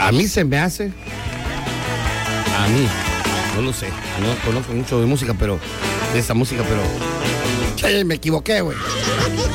A mí se me hace. A mí. No lo sé. No conozco mucho de música, pero. De esa música, pero. Che, me equivoqué, güey.